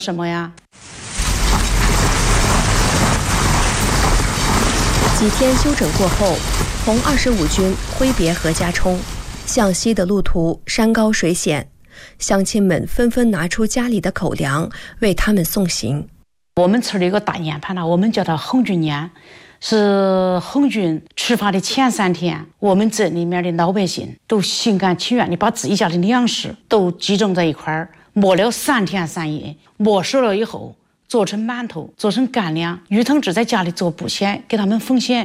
什么呀？ 几天休整过后，红25军挥别何家冲，向西的路途山高水险，乡亲们纷纷拿出家里的口粮为他们送行。 我们村里有个大年盘了，我们叫它红军年，是红军出发的前3天，我们镇里面的老百姓都心甘情愿的把自己家的粮食都集中在一块儿，磨了3天3夜，磨熟了以后做成馒头，做成干粮。于同志在家里做布钱给他们奉献。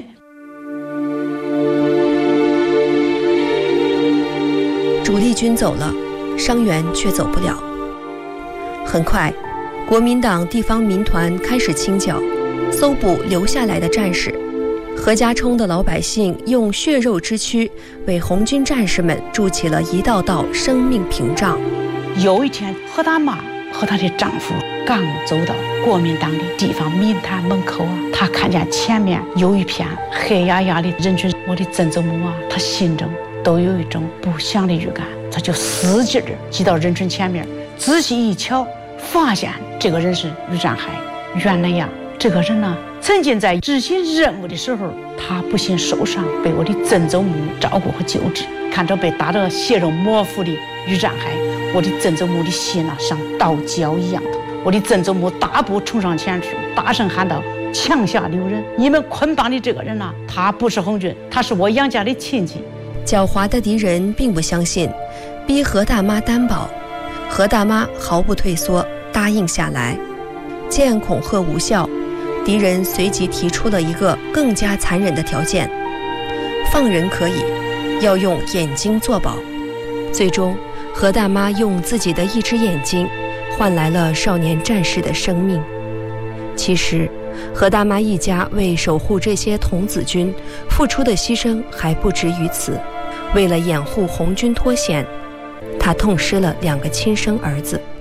主力军走了，伤员却走不了。很快，国民党地方民团开始清剿，搜捕留下来的战士。何家冲的老百姓用血肉之躯为红军战士们筑起了一道道生命屏障。 有一天，何大妈和她的丈夫刚走到国民党的地方民团门口啊，她看见前面有一片黑压压的人群，我的曾祖母啊，她心中都有一种不祥的预感，她就使劲地挤到人群前面，仔细一瞧，发现这个人是于占海。原来呀，这个人呢，曾经在执行任务的时候，他不幸受伤，被我的曾祖母照顾和救治。看着被打得血肉模糊的于占海，我的曾祖母的心啊，像刀绞一样的。我的曾祖母大步冲上前去，大声喊道：“枪下留人！你们捆绑的这个人啊，他不是红军，他是我杨家的亲戚。” 狡猾的敌人并不相信，逼何大妈担保。何大妈毫不退缩，答应下来。见恐吓无效，敌人随即提出了一个更加残忍的条件：放人可以，要用眼睛作保。最终，何大妈用自己的一只眼睛换来了少年战士的生命。其实，何大妈一家为守护这些童子军付出的牺牲还不止于此。为了掩护红军脱险，她痛失了2个亲生儿子。